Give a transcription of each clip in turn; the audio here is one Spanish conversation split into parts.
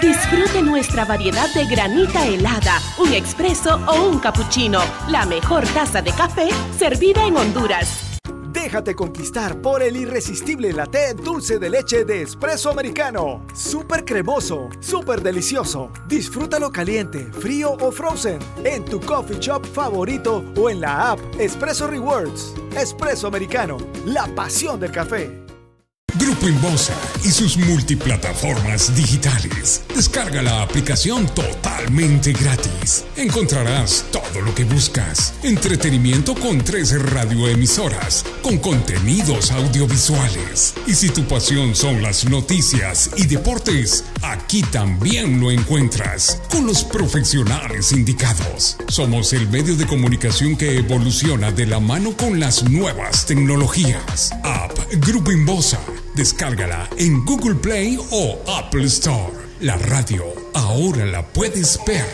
Disfrute nuestra variedad de granita helada, un expreso o un cappuccino. La mejor taza de café servida en Honduras. Déjate conquistar por el irresistible latte dulce de leche de Espresso Americano. Súper cremoso, súper delicioso. Disfrútalo caliente, frío o frozen en tu coffee shop favorito o en la app Espresso Rewards. Espresso Americano, la pasión del café. Grupo Inbosa y sus multiplataformas digitales. Descarga la aplicación totalmente gratis. Encontrarás todo lo que buscas. Entretenimiento con 3 radioemisoras, con contenidos audiovisuales. Y si tu pasión son las noticias y deportes, aquí también lo encuentras, con los profesionales indicados. Somos el medio de comunicación que evoluciona de la mano con las nuevas tecnologías. App Grupo Inbosa. Descárgala en Google Play o Apple Store. La radio ahora la puedes ver.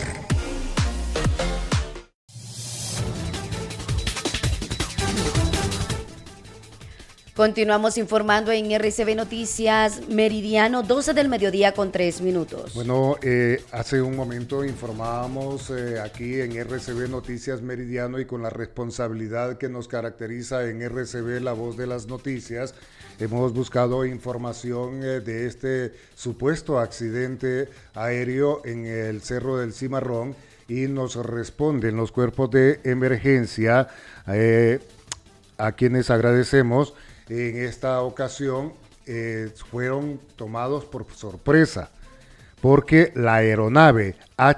Continuamos informando en RCB Noticias Meridiano, 12 del mediodía con 3 minutos. Bueno, hace un momento informábamos aquí en RCB Noticias Meridiano y con la responsabilidad que nos caracteriza en RCB, la voz de las noticias, hemos buscado información de este supuesto accidente aéreo en el Cerro del Cimarrón y nos responden los cuerpos de emergencia, a quienes agradecemos. En esta ocasión fueron tomados por sorpresa porque la aeronave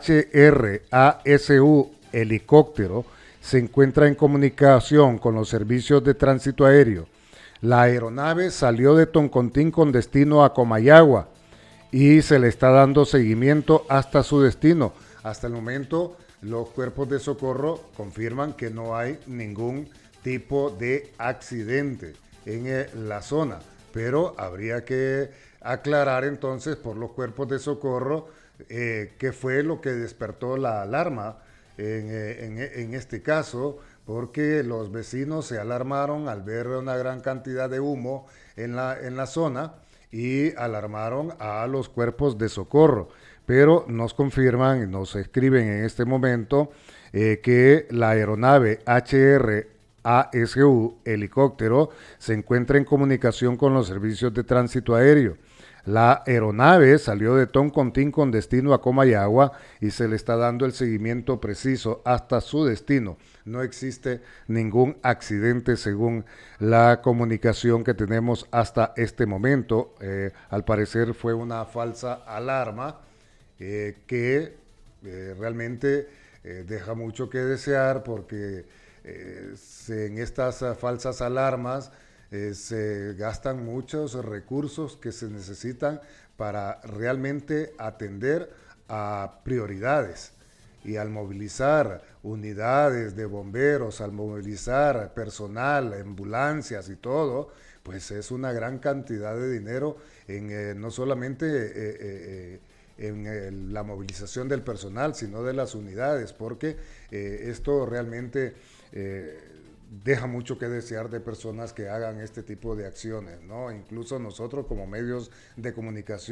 HRASU helicóptero se encuentra en comunicación con los servicios de tránsito aéreo. La aeronave salió de Toncontín con destino a Comayagua y se le está dando seguimiento hasta su destino. Hasta el momento, los cuerpos de socorro confirman que no hay ningún tipo de accidente en la zona, pero habría que aclarar entonces por los cuerpos de socorro qué fue lo que despertó la alarma en este caso, porque los vecinos se alarmaron al ver una gran cantidad de humo en la zona y alarmaron a los cuerpos de socorro, pero nos confirman, nos escriben en este momento que la aeronave HRASU helicóptero se encuentra en comunicación con los servicios de tránsito aéreo. La aeronave salió de Toncontín con destino a Comayagua y se le está dando el seguimiento preciso hasta su destino. No existe ningún accidente según la comunicación que tenemos hasta este momento. Al parecer fue una falsa alarma que realmente deja mucho que desear porque en estas falsas alarmas se gastan muchos recursos que se necesitan para realmente atender a prioridades. Y al movilizar unidades de bomberos, al movilizar personal, ambulancias y todo, pues es una gran cantidad de dinero en no solamente en la movilización del personal, sino de las unidades, porque esto realmente deja mucho que desear de personas que hagan este tipo de acciones, ¿no? Incluso nosotros como medios de comunicación